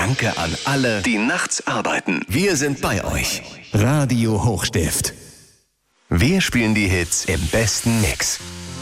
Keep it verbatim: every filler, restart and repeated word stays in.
Danke an alle, die nachts arbeiten. Wir sind bei euch. Radio Hochstift. Wir spielen die Hits im besten Mix.